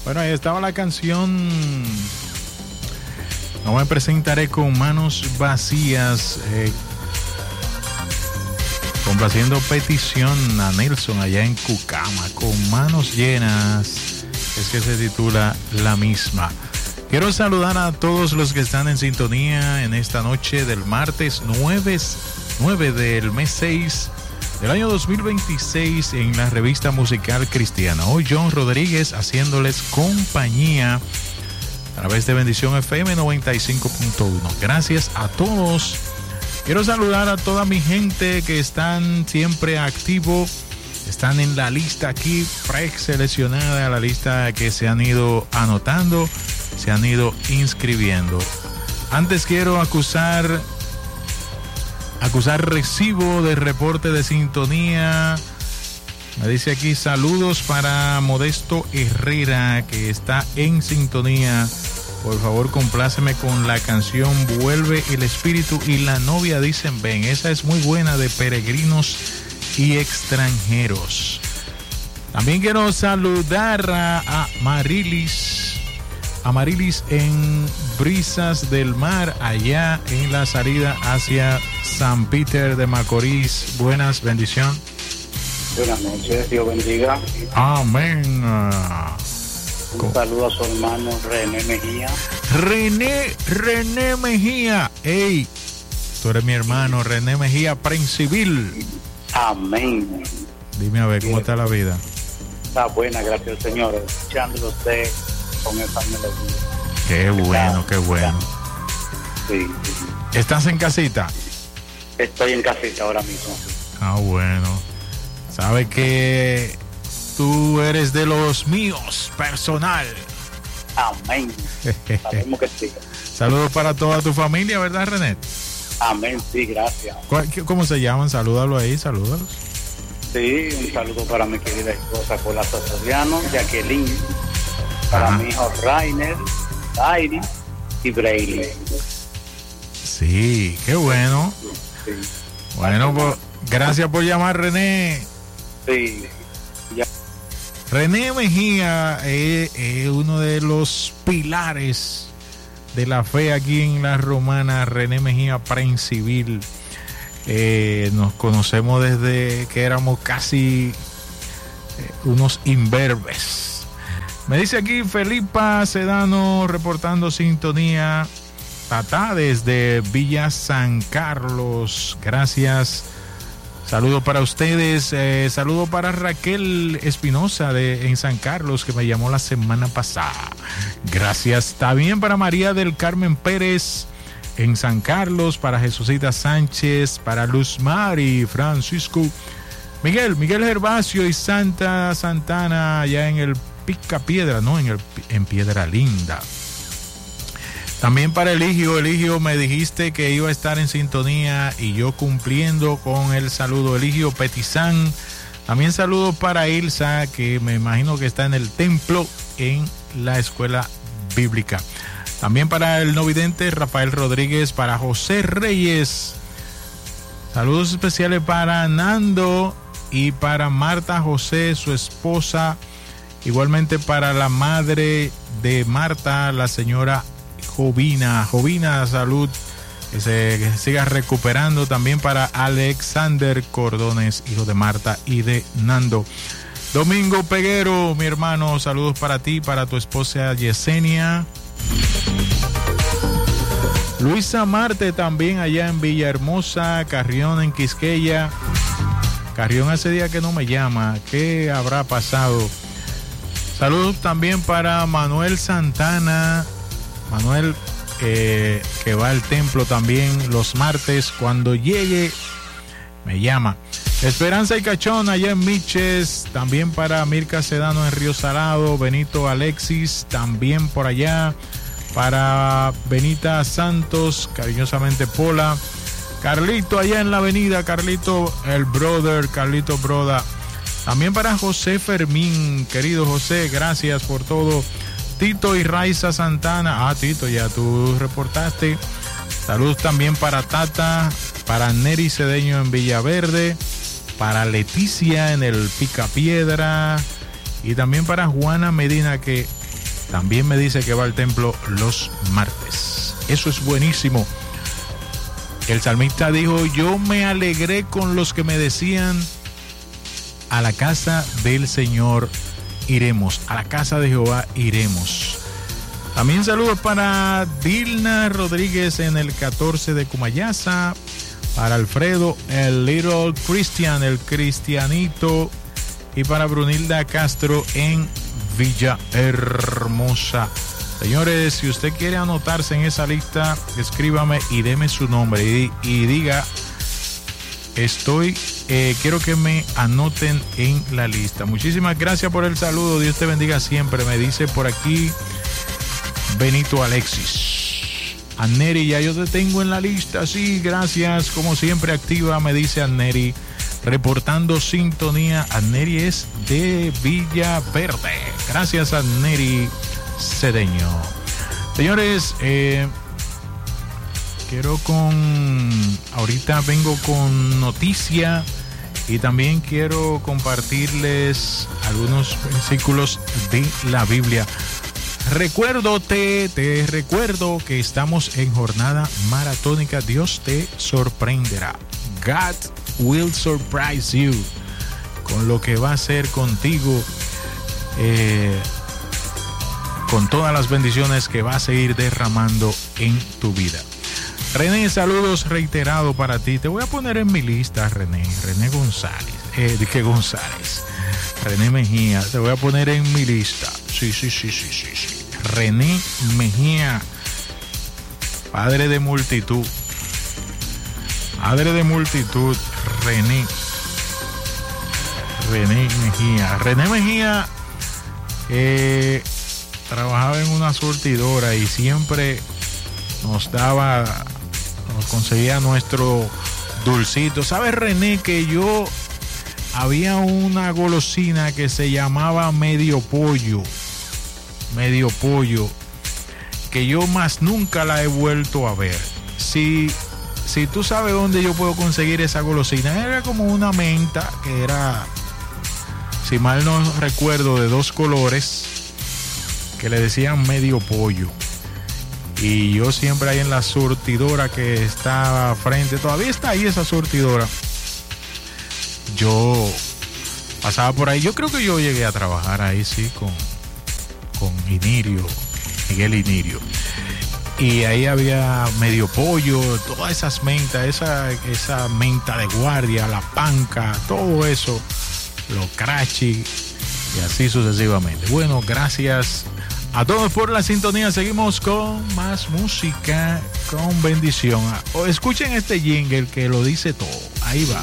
Bueno, ahí estaba la canción No me presentaré con manos vacías, complaciendo petición a Nelson allá en Cucama, con manos llenas, es que se titula la misma. Quiero saludar a todos los que están en sintonía en esta noche del martes 9 del mes 6 del año 2026 en la revista musical cristiana. Hoy John Rodríguez haciéndoles compañía a través de Bendición FM 95.1. Gracias a todos. Quiero saludar a toda mi gente que están siempre activo, están en la lista aquí preseleccionada, la lista que se han ido anotando, se han ido inscribiendo. Antes quiero acusar recibo de reporte de sintonía. Me dice aquí saludos para Modesto Herrera, que está en sintonía. Por favor, compláceme con la canción Vuelve el Espíritu y la novia dicen ven. Esa es muy buena, de Peregrinos y Extranjeros. También quiero saludar a Marilis en Brisas del Mar, allá en la salida hacia San Peter de Macorís. Buenas, bendición. Buenas noches, Dios bendiga. Amén. Un saludo a su hermano René Mejía. René Mejía. Ey, tú eres mi hermano, René Mejía, Principil. Amén. Dime a ver, ¿cómo está la vida? Está buena, gracias al Señor. Escuchándolo usted con esa melodía. Qué bueno, qué bueno. Sí. ¿Estás en casita? Estoy en casita ahora mismo. Ah, bueno. Sabe que tú eres de los míos, personal. Amén. Sabemos que sí. Saludos para toda tu familia, ¿verdad, René? Amén, sí, gracias. ¿Cómo se llaman? Salúdalo ahí, salúdalos. Sí, un saludo para mi querida esposa Colazo Soriano, Jacqueline, para mi hijo Rainer, Airi y Braille. Sí, qué bueno. Sí. Bueno, pues, gracias por llamar, René. Sí. Ya. René Mejía es uno de los pilares de la fe aquí en La Romana. René Mejía, Principil. Nos conocemos desde que éramos casi unos imberbes. Me dice aquí Felipa Sedano reportando sintonía. Tatá desde Villa San Carlos. Gracias. Saludos para ustedes. Saludo para Raquel Espinosa en San Carlos, que me llamó la semana pasada. Gracias. También para María del Carmen Pérez en San Carlos, para Jesucita Sánchez, para Luz Mari, Francisco, Miguel Gervasio y Santana, allá en el Picapiedra, no, en Piedra Linda. También para Eligio, me dijiste que iba a estar en sintonía y yo cumpliendo con el saludo. Eligio Petizán. También saludos para Ilsa, que me imagino que está en el templo en la escuela bíblica. También para el no vidente Rafael Rodríguez, para José Reyes. Saludos especiales para Nando y para Marta José, su esposa. Igualmente para la madre de Marta, la señora Jovina, salud, que se siga recuperando. También para Alexander Cordones, hijo de Marta y de Nando. Domingo Peguero, mi hermano, saludos para ti, para tu esposa Yesenia. Luisa Marte también allá en Villahermosa, Carrión en Quisqueya. Carrión hace día que no me llama, ¿qué habrá pasado? Saludos también para Manuel Santana. Manuel, que va al templo también los martes. Cuando llegue, me llama. Esperanza y Cachón allá en Miches. También para Mirka Sedano en Río Salado. Benito Alexis también por allá. Para Benita Santos, cariñosamente Pola. Carlito allá en la avenida. Carlito el brother. Carlito Broda. También para José Fermín. Querido José, gracias por todo. Tito y Raiza Santana. Tito, ya tú reportaste. Saludos también para Tata, para Neri Cedeño en Villaverde, para Leticia en el Picapiedra y también para Juana Medina, que También me dice que va al templo los martes. Eso es buenísimo. El salmista dijo: yo me alegré con los que me decían, a la casa del Señor iremos, a la casa de Jehová iremos. También saludos para Dilna Rodríguez en el 14 de Cumayasa, para Alfredo, el Little Christian, el Cristianito, y para Brunilda Castro en Villahermosa. Señores, si usted quiere anotarse en esa lista, escríbame y deme su nombre y diga: quiero que me anoten en la lista. Muchísimas gracias por el saludo. Dios te bendiga siempre. Me dice por aquí Benito Alexis. Anneri, ya yo te tengo en la lista. Sí, gracias. Como siempre activa, me dice Anneri. Reportando sintonía. Anneri es de Villaverde. Gracias, Anneri Cedeño. Señores, ahorita vengo con noticia y también quiero compartirles algunos versículos de la Biblia. Te recuerdo que estamos en jornada maratónica. Dios te sorprenderá. God will surprise you con lo que va a hacer contigo, con todas las bendiciones que va a seguir derramando en tu vida. René, saludos reiterados para ti. Te voy a poner en mi lista, René González. René Mejía, te voy a poner en mi lista. Sí. René Mejía, padre de multitud. René Mejía. René Mejía trabajaba en una surtidora y siempre nos conseguía nuestro dulcito. ¿Sabes, René, que había una golosina que se llamaba medio pollo, que yo más nunca la he vuelto a ver? Si tú sabes dónde yo puedo conseguir esa golosina, era como una menta que era, si mal no recuerdo, de 2 colores, que le decían medio pollo. Y yo siempre ahí en la surtidora que está frente, todavía está ahí esa surtidora, yo pasaba por ahí. Yo creo que yo llegué a trabajar ahí, sí, con Miguel Inirio. Y ahí había medio pollo, todas esas mentas, esa menta de guardia, la panca, todo eso, los crachi y así sucesivamente. Bueno, gracias a todos por la sintonía. Seguimos con más música, con bendición. Escuchen este jingle que lo dice todo. Ahí va.